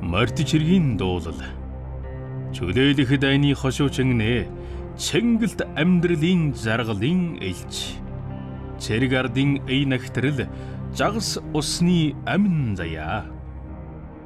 Мартич хэргийн дуулал. Чөлөөлөх дайны хошуучин нэ Чэнгэлт амьдралын заргалын элч. Цэрэг ардын эй нагтрал жагс усны амин заяа.